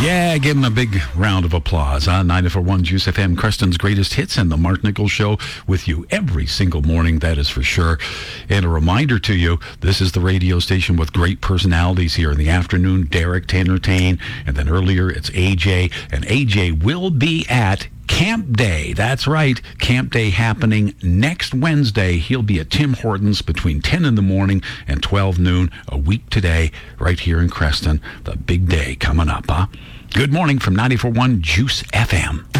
Yeah, give him a big round of applause. 94.1 Juice FM, Creston's greatest hits, and the Mark Nichols Show with you every single morning, that is for sure. And a reminder to you, this is the radio station with great personalities here in the afternoon. Derek to entertain, and then earlier it's AJ, and AJ will be at Camp Day. That's right. Camp Day happening next Wednesday. He'll be at Tim Hortons between 10 in the morning and 12 noon a week today, right here in Creston. The big day coming up, huh? Good morning from 94.1 Juice FM.